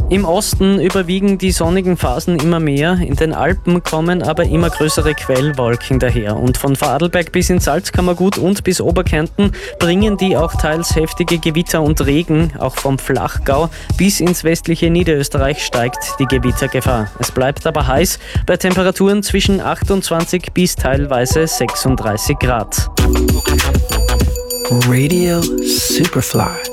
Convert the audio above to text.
Im Osten überwiegen die sonnigen Phasen immer mehr, in den Alpen kommen aber immer größere Quellwolken daher und von Vorarlberg bis ins Salzkammergut und bis Oberkärnten bringen die auch teils heftige Gewitter und Regen, auch vom Flachgau bis ins westliche Niederösterreich steigt die Gewittergefahr. Es bleibt aber heiß, bei Temperaturen zwischen 28 bis teilweise 36 Grad. Radio Superfly.